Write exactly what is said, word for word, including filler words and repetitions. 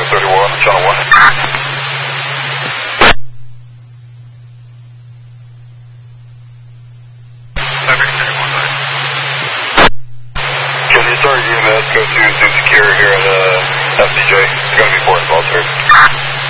thirty-one, channel one. Can you start E M S, go to, to secure here at uh, F C J?